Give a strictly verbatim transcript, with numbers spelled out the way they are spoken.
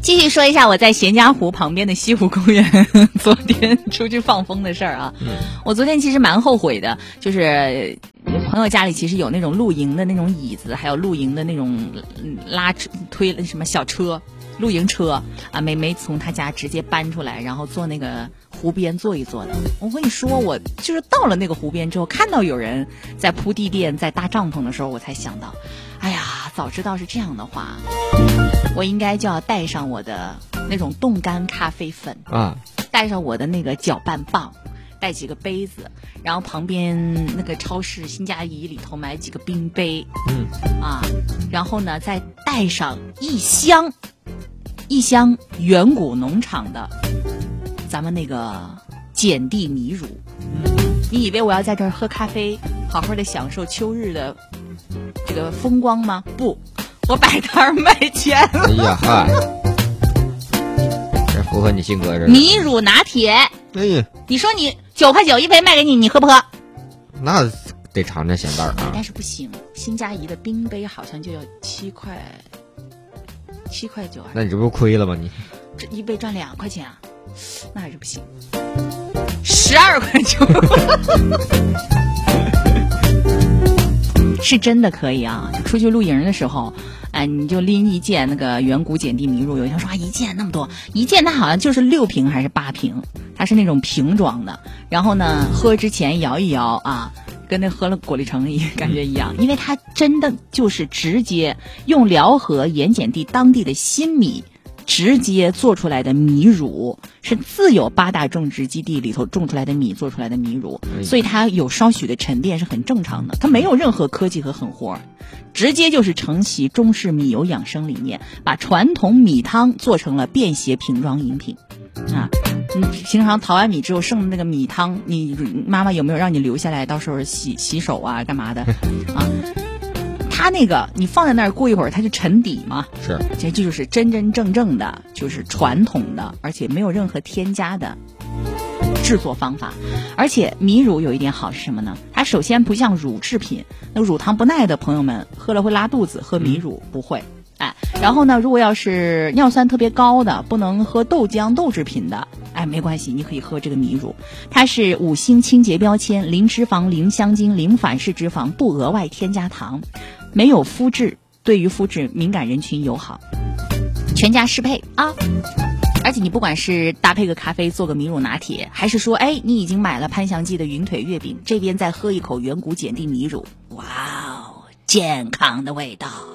继续说一下我在咸嘉湖旁边的西湖公园昨天出去放风的事儿啊。嗯，我昨天其实蛮后悔的，就是朋友家里其实有那种露营的那种椅子，还有露营的那种拉推什么小车露营车啊，没没从他家直接搬出来，然后坐那个湖边坐一坐的。我跟你说，我就是到了那个湖边之后，看到有人在铺地垫在搭帐篷的时候，我才想到，哎呀，早知道是这样的话，我应该就要带上我的那种冻干咖啡粉啊， 带上我的那个搅拌棒，带几个杯子，然后旁边那个超市新家怡里头买几个冰杯， 嗯啊，然后呢再带上一箱一箱远古农场的咱们那个碱地米乳。你以为我要在这儿喝咖啡，好好的享受秋日的这个风光吗？不，我摆摊儿卖钱了。 哎呀嗨，这符合你性格，这米乳拿铁。 哎呀， 你说你九块九一杯卖给你，你喝不喝？ 那得尝尝咸淡啊。 但是不行，新嘉怡的冰杯好像就要七块，七块九。 那你这不是亏了吗？你这一杯赚两块钱啊，那还是不行。十二块九，是真的可以啊！出去露营的时候，哎，你就拎一件那个远古碱地米乳，有人说啊，一件那么多，一件它好像就是六瓶还是八瓶，它是那种瓶装的。然后呢，喝之前摇一摇啊，跟那喝了果粒橙一感觉一样，因为它真的就是直接用辽河盐碱地当地的新米直接做出来的米乳，是自有八大种植基地里头种出来的米做出来的米乳，所以它有稍许的沉淀是很正常的，它没有任何科技和狠活，直接就是承袭中式米油养生理念，把传统米汤做成了便携瓶装饮品啊。你平常淘完米之后剩的那个米汤，你妈妈有没有让你留下来，到时候洗洗手啊干嘛的啊？它那个你放在那儿过一会儿它就沉底嘛， 是， 其实这就是真真正正的就是传统的，而且没有任何添加的制作方法。而且米乳有一点好是什么呢？它首先不像乳制品，那乳糖不耐的朋友们喝了会拉肚子，喝米乳不会。哎，然后呢，如果要是尿酸特别高的，不能喝豆浆豆制品的，哎，没关系，你可以喝这个米乳，它是五星清洁标签，零脂肪、零香精、零反式脂肪，不额外添加糖，没有麸质，对于麸质敏感人群友好，全家适配啊！而且你不管是搭配个咖啡做个米乳拿铁，还是说哎你已经买了潘祥记的云腿月饼，这边再喝一口远古碱地米乳，哇哦，健康的味道。